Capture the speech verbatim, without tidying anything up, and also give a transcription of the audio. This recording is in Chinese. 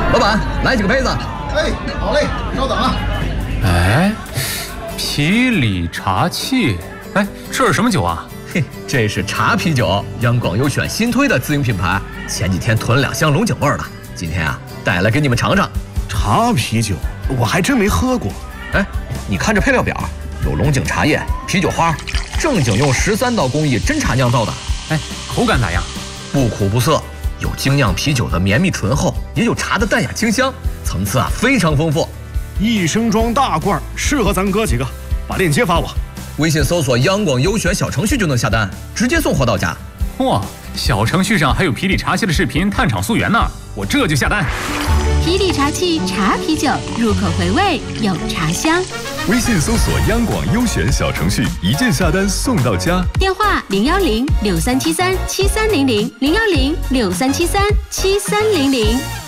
老板，来几个杯子。 哎，好嘞，稍等啊。 哎，啤礼茶器，哎，这是什么酒啊？ 嘿，这是茶啤酒，央广优选新推的自营品牌。前几天囤了两箱龙井味的，今天啊带来给你们尝尝。 茶啤酒，我还真没喝过。 哎，你看这配料表，有龙井茶叶、啤酒花，正经用十三道工艺真茶酿造的。 哎，口感咋样？ 不苦不涩，有精酿啤酒的绵密醇厚，也有茶的淡雅清香，层次啊非常丰富。 一升装大罐，适合咱哥几个。把链接发我， 微信搜索央广优选小程序就能下单，直接送货到家。 哇，小程序上还有啤礼茶器的视频探厂溯源呢，我这就下单。 啤礼茶器茶啤酒，入口回味有茶香。 微信搜索央广优选小程序，一键下单送到家。 电话零幺零六三七三七三零零零幺零六三七三七三零零。